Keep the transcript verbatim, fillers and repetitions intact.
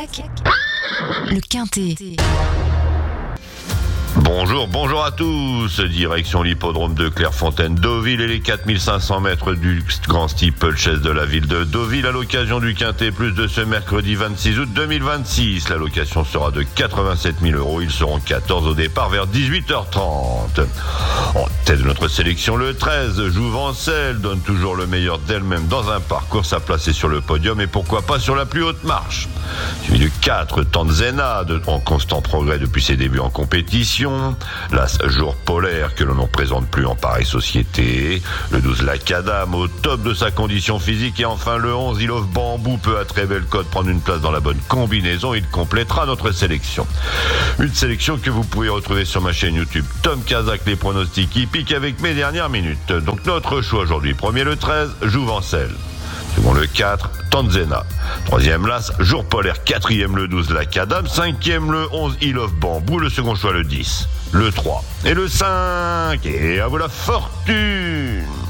Cadillac, le Quintet. Bonjour, bonjour à tous. Direction l'hippodrome de Clairefontaine, Deauville et les quatre mille cinq cents mètres du grand steeplechase de la ville de Deauville à l'occasion du Quintet Plus de ce mercredi vingt-six août deux mille vingt-six. La location sera de quatre-vingt-sept mille euros. Ils seront quatorze au départ vers dix-huit heures trente. En tête de notre sélection, le treize, Jouvencel, donne toujours le meilleur d'elle-même dans un parcours. Sa place est sur le podium et pourquoi pas sur la plus haute marche. Suivi du quatre, Tanzena, de, en constant progrès depuis ses débuts en compétition. L'As Jour Polaire, que l'on ne présente plus en pareille société. Le douze, Lacadam, au top de sa condition physique. Et enfin le onze, Il Love Bambou, peut à très belle cote prendre une place dans la bonne combinaison. Il complétera notre sélection. Une sélection que vous pouvez retrouver sur ma chaîne YouTube Tom Kazak, les pronostics hippiques avec mes dernières minutes. Donc notre choix aujourd'hui, premier le treize, Jouvencel. Second le quatre, Tanzena. Troisième l'As, Jour Polaire. Quatrième le douze, Lacadam. Cinquième le onze, Il Love Bambou. Le second choix le dix, le trois et le cinq. Et à vous la fortune!